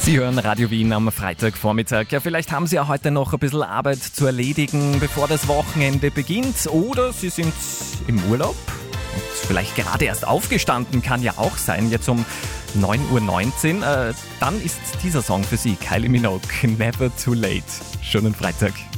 Sie hören Radio Wien am Freitagvormittag. Ja, vielleicht haben Sie ja heute noch ein bisschen Arbeit zu erledigen, bevor das Wochenende beginnt. Oder Sie sind im Urlaub und vielleicht gerade erst aufgestanden, kann ja auch sein, jetzt um 9:19 Uhr. Dann ist dieser Song für Sie, Kylie Minogue, Never Too Late. Schönen Freitag.